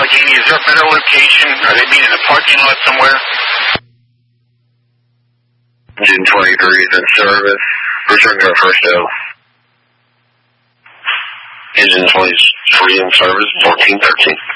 Allegheny. Is there a better location? Are they being in a parking lot somewhere? Engine 23 is in service. Return to our first L. Engine 23 in service, 1413.